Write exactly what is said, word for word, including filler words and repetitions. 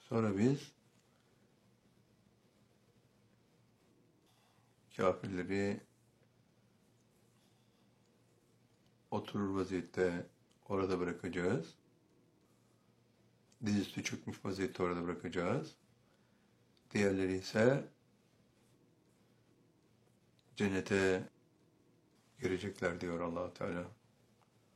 Sonra biz kafirleri oturur vaziyette orada bırakacağız. Dizüstü çökmüş vaziyette orada bırakacağız. Diğerleri ise cennete girecekler diyor Allah Teala.